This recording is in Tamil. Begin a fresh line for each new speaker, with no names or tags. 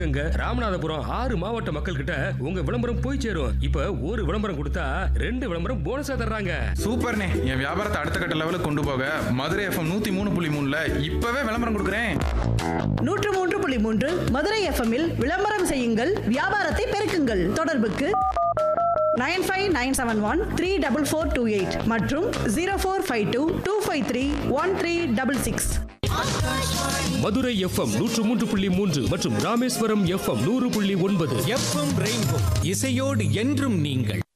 ராமநாதபுரம் 6 மாவட்ட மக்கள் கிட்ட உங்க விளம்பரம் போய் சேரும். இப்ப ஒரு விளம்பரம் கொடுத்தா 2 விளம்பரம் போனஸா தர்றாங்க.
சூப்பர்ண்ணே, என் வியாபாரத்தை அடுத்த கட்ட லெவலுக்கு கொண்டு போக மதுரை எஃப்எம் 103.3ல இப்பவே விளம்பரம் கொடுக்குறேன்.
103.3 மதுரை எஃப்எம்மில் விளம்பரம் செய்யுங்கள், வியாபாரத்தை பெருக்குங்கள். தொடர்புக்கு 9597134428 மற்றும் 0452253136.
மதுரை எஃப்எம் 103.3 மற்றும் ராமேஸ்வரம் எஃப்எம் 100.9.
எஃப்எம் ரெயின்போ இசையோடு என்றும் நீங்கள்.